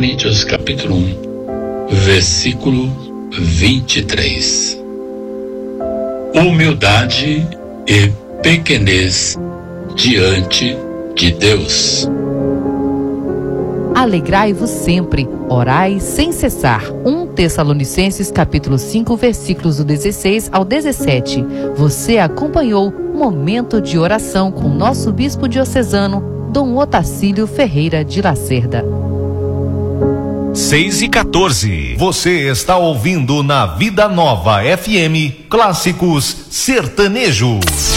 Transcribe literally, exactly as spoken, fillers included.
Coríntios capítulo um, versículo vinte e três. Humildade e pequenez diante de Deus. Alegrai-vos sempre, orai sem cessar. um Tessalonicenses capítulo cinco, versículos do dezesseis ao dezessete. Você acompanhou Momento de Oração com o nosso bispo diocesano, Dom Otacílio Ferreira de Lacerda. seis e quatorze. Você está ouvindo na Vida Nova F M Clássicos Sertanejo.